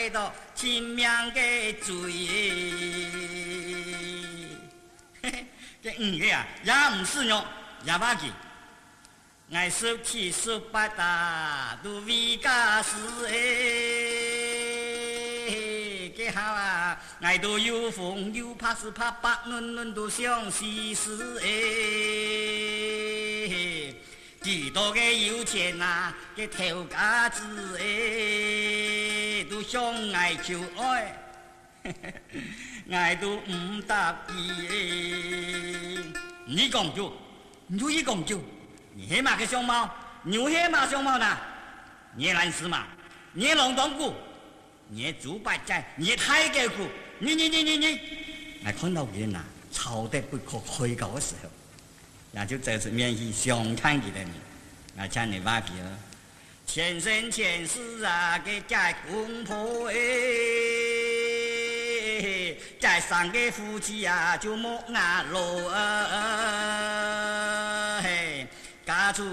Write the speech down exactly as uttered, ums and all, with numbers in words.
背到亲命的罪。这五个啊，也唔是喏，也把记。我十七十八大都为家事哎，这好啊，我都有风有怕是怕白嫩嫩都想西施哎，几多个有钱呐，个头家子哎，都想爱求爱，我都唔答应。你讲究，你一讲究。你黑马个熊猫，牛黑马熊猫呢？你蓝丝马，你龙洞骨，你猪八戒，你太监骨，你你你你你，我看到人呐，吵得不可开口的时候，那就这次免去相看的人，我请你挖鼻了。前生前世啊，给家公婆哎，在上个夫妻啊，就莫牙罗啊。